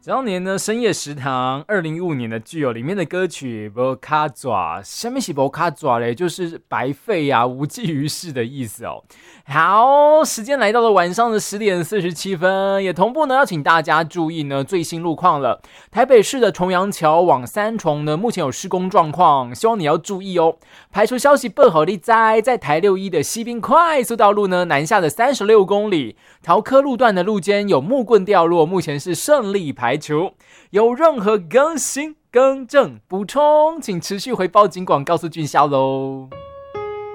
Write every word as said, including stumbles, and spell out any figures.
这当年呢，深夜食堂二零一五年的剧哦，里面的歌曲无卡爪，下面是无卡爪嘞，就是白费啊，无济于事的意思哦。好，时间来到了晚上的十点四十七分，也同步呢要请大家注意呢最新路况了。台北市的重阳桥往三重呢，目前有施工状况，希望你要注意哦。排除消息不好的在在台六一的西滨快速道路呢，南下的三十六公里，桃科路段的路肩有木棍掉落，目前是顺利排除。有任何更新、更正、补充，请持续回报警广告诉俊孝喽。